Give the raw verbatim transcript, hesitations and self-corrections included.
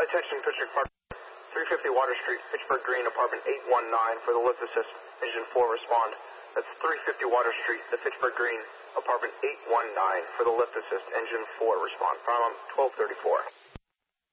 Attention, Pittsburgh Park. three fifty Water Street, Pittsburgh Green, apartment eight one nine for the lift assist. Engine four respond. That's three fifty Water Street, the Pittsburgh Green, apartment eight one nine for the lift assist. Engine four respond. Problem twelve thirty-four.